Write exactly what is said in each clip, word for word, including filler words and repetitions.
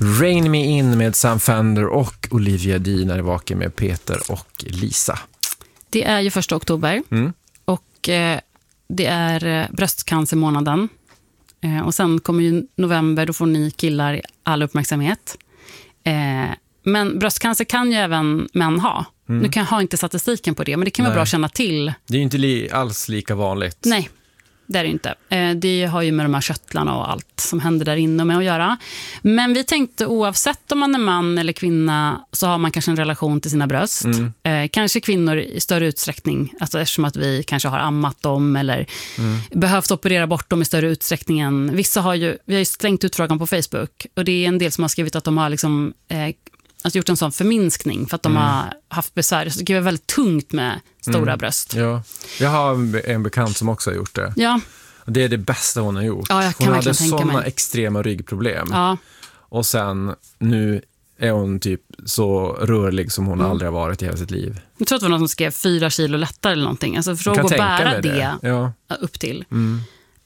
Rain Me In med Sam Fender och Olivia Dean är vaken med Peter och Lisa. Det är ju första oktober mm. och eh, det är eh, bröstcancermånaden. Eh, och sen kommer ju november, då får ni killar all uppmärksamhet. Eh, men bröstcancer kan ju även män ha. Mm. Nu kan jag ha inte statistiken på det, men det kan vara Nej. bra att känna till. Det är ju inte li- alls lika vanligt. Nej, det är det inte. Eh, det har ju med de här köttlarna och allt som händer där inne med att göra. Men vi tänkte oavsett om man är man eller kvinna så har man kanske en relation till sina bröst. Mm. Eh, kanske kvinnor i större utsträckning, alltså eftersom att vi kanske har ammat dem eller mm. behövt operera bort dem i större utsträckning än. Vissa har ju, vi har ju slängt ut frågan på Facebook och det är en del som har skrivit att de har liksom... Eh, alltså gjort en sån förminskning för att de mm. har haft besvär. Så det är väldigt tungt med stora mm. bröst. Ja. Jag har en bekant som också har gjort det. Ja. Och det är det bästa hon har gjort. Ja, jag kan hon hade såna mig. extrema ryggproblem. Ja. Och sen nu är hon typ så rörlig som hon mm. aldrig har varit i hela sitt liv. Jag tror att det var någon som skrev fyra kilo lättare eller någonting. Alltså för att gå och bära det, det ja. upp till. Mm.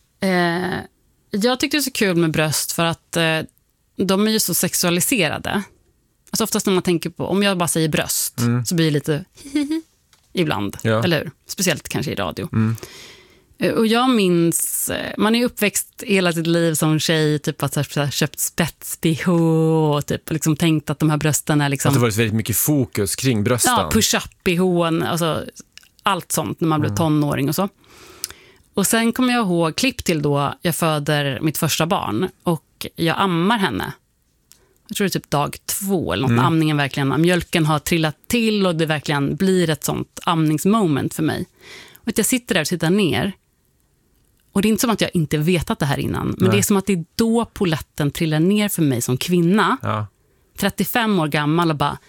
Eh, jag tyckte det var så kul med bröst för att eh, de är ju så sexualiserade. Alltså oftast när man tänker på, om jag bara säger bröst mm. så blir det lite hihi ibland, ja. Eller hur? Speciellt kanske i radio. Mm. Och jag minns, man är uppväxt hela sitt liv som tjej, typ att ha köpt spets-B H och typ liksom tänkt att de här brösten är liksom... Att det varit väldigt mycket fokus kring brösten. Ja, push-up-B H, alltså allt sånt när man blev tonåring och så. Och sen kommer jag ihåg klipp till då jag föder mitt första barn och jag ammar henne. Jag tror det är typ dag två eller något, mm. amningen verkligen, mjölken har trillat till och det verkligen blir ett sånt amningsmoment för mig. Och att jag sitter där och tittar ner och det är inte som att jag inte vetat det här innan, men Nej. Det är som att det är då poletten trillar ner för mig som kvinna, ja. trettiofem år gammal och bara,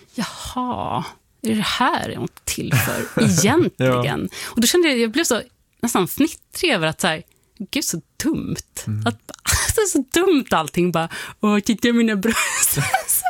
jaha, är det här jag är till för egentligen? Ja. Och då kände jag, jag blev så nästan fnittrig över att så här, gud så dumt. Mm. Att, det är så dumt allting. Bara, åh, titta mina bröst.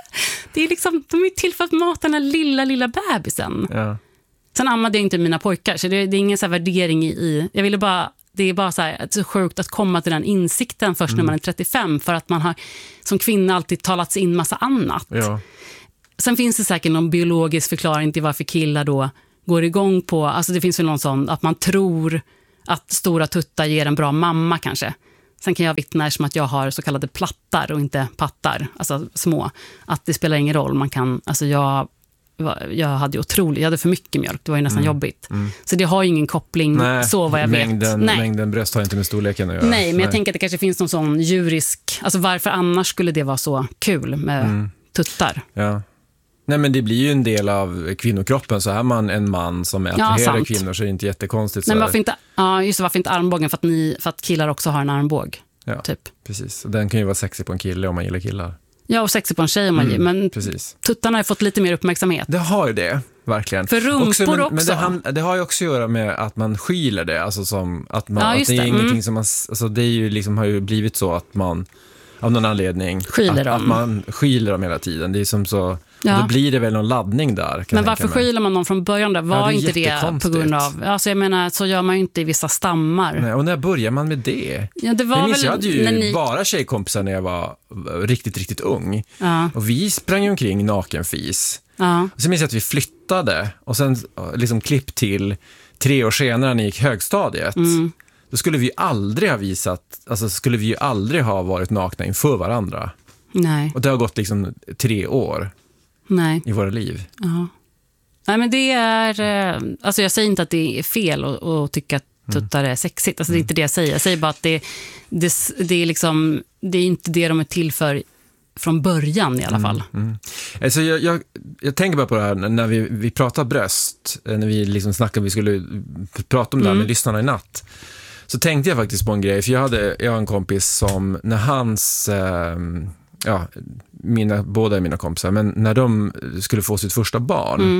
Det är liksom, de är till för att mata den här lilla, lilla bebisen. Ja. Sen ammade jag inte mina pojkar, så det, det är ingen så här värdering i, i. Jag ville bara, det är bara så här, så sjukt att komma till den insikten först mm. när man är trettiofem, för att man har som kvinna alltid talat sig in massa annat. Ja. Sen finns det säkert någon biologisk förklaring till varför killar då går igång på, alltså det finns väl någon sån att man tror att stora tuttar ger en bra mamma kanske. Sen kan jag vittna som att jag har så kallade plattar och inte pattar, alltså små. Att det spelar ingen roll, man kan, alltså jag, jag hade otroligt, jag hade för mycket mjölk, det var ju nästan mm. jobbigt. Mm. Så det har ju ingen koppling, Nej, så vad jag mängden, vet. Nej, mängden bröst har inte med storleken att göra. Nej, men Nej. jag tänker att det kanske finns någon sån djurisk, alltså varför annars skulle det vara så kul med mm. tuttar? Ja. Nej, men det blir ju en del av kvinnokroppen. Så är man en man som attraherar ja, kvinnor så är det inte jättekonstigt. Nej, men varför inte, ja, just det, varför inte armbågen? För att, ni, för att killar också har en armbåg. Ja, typ. Precis. Och den kan ju vara sexig på en kille om man gillar killar. Ja, och sexig på en tjej om man mm, gillar. Men precis. Tuttarna har fått lite mer uppmärksamhet. Det har ju det, verkligen. För rumpor också. Men, men, också. men det, det har ju också att göra med att man skyler det. Alltså som, att, man, ja, att det är det. ingenting Mm. som man... Alltså det är ju liksom, har ju blivit så att man av någon anledning skyler att, dem. att man skyler dem hela tiden. Det är som så... Ja. Då blir det väl någon laddning där. Men varför skyler man dem från början då? Var ja, det inte det på grund av... Alltså jag menar, så gör man ju inte i vissa stammar. Nej, och när börjar man med det? Ja, det var jag minns, väl jag hade ju ni... bara tjejkompisar när jag var riktigt, riktigt ung. Ja. Och vi sprang ju omkring nakenfis. Ja. Och så minns jag att vi flyttade. Och sen liksom klipp till tre år senare när ni gick högstadiet. Mm. Då skulle vi aldrig ha visat... Alltså skulle vi ju aldrig ha varit nakna inför varandra. Nej. Och det har gått liksom tre år. Nej. I våra liv. Ja. Nej, men det är... Alltså jag säger inte att det är fel att, att tycka att tuttar är sexigt. Alltså det är inte det jag säger. Jag säger bara att det, det, det är liksom... Det är inte det de är till för från början i alla fall. Mm, mm. Alltså jag, jag, jag tänker bara på det här när vi, vi pratar bröst. När vi liksom snackade, vi skulle prata om det här med mm. lyssnarna i natt. Så tänkte jag faktiskt på en grej. För jag hade jag har en kompis som när hans... Eh, ja, mina, båda är mina kompisar, men när de skulle få sitt första barn mm.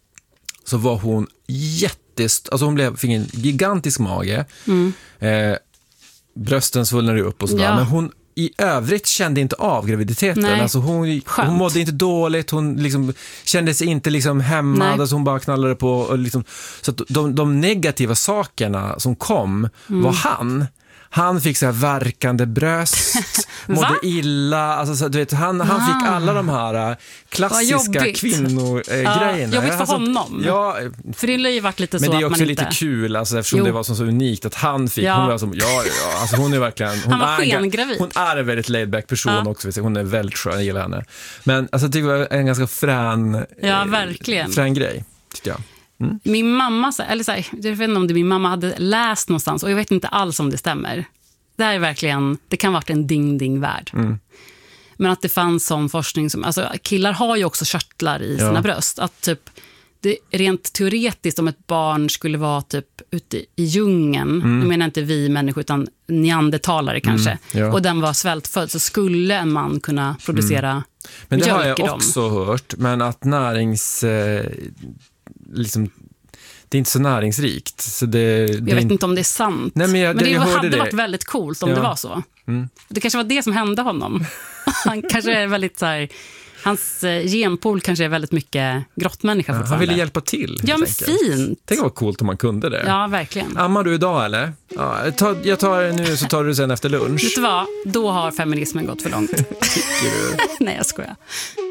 så var hon jättest, alltså hon blev, fick en gigantisk mage mm. eh, brösten svullnade upp och sådär, ja. men hon i övrigt kände inte av graviditeten. Nej. Alltså hon, hon mådde inte dåligt, hon liksom kände sig inte liksom hämmad, alltså hon bara knallade på och liksom, så att de, de negativa sakerna som kom mm. var han Han fick så här värkande bröst, mådde illa. Alltså, så, du vet, han, han Ah. fick alla de här äh, klassiska kvinnogrejerna. Ja, jobbigt för alltså, honom. Ja, För det har ju varit lite men så det är att också man lite inte... kul alltså, eftersom Jo. det var så, så unikt att han fick. Ja. Hon var som, ja, ja, alltså, hon är verkligen... Hon Han var är, en ga- skengravid. Hon är en väldigt laid-back person Ja. också. Hon är väldigt skön, jag gillar henne. Men alltså, det var en ganska frän, Ja, eh, verkligen. frän grej, tyckte jag. Mm. Min mamma, eller så här, jag vet inte om det min mamma hade läst någonstans och jag vet inte alls om det stämmer. Det här är verkligen, det kan ha varit en ding-ding-värld. Mm. Men att det fanns sån forskning som, alltså killar har ju också körtlar i sina Ja. bröst. Att typ, det rent teoretiskt om ett barn skulle vara typ ute i djungeln, Mm. nu menar inte vi människor utan neandertalare kanske, Mm, ja. och den var svältfödd så skulle en man kunna producera Mm. Men det har mjölk i jag dem. också hört, men att närings... Eh, liksom, det är inte så näringsrikt. Så det, det Jag vet inte om det är sant. Nej, men jag- men det jag hörde hade det. varit väldigt coolt om Ja. det var så. Mm. Det kanske var det som hände honom. Han kanske är väldigt så här, hans eh, genpool kanske är väldigt mycket grottmänniska Han fortfarande. ville hjälpa till. Ja, helt men enkelt. fint. Tänk vad coolt om man kunde det. Ja, verkligen. Ammar du idag eller? Ja, jag, tar, jag tar det nu så tar du sen efter lunch. Vet du vad? Då har feminismen gått för långt. Tycker du? Nej, jag skojar.